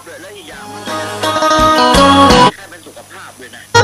ด้วยและอีกอย่างแค่เป็นสุขภาพด้วยนะ